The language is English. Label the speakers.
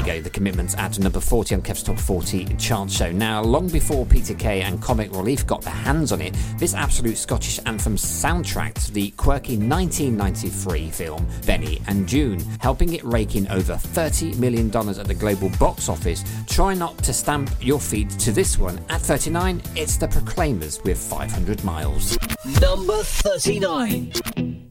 Speaker 1: go, The Commitments at number 40 on Kev's Top 40 chart show. Now, long before Peter Kay and Comic Relief got their hands on it, this absolute Scottish anthem soundtracked the quirky 1993 film Benny and June, helping it rake in over $30 million at the global box office. Try not to stamp your feet to this one. At 39, it's The Proclaimers with 500 Miles.
Speaker 2: Number 39.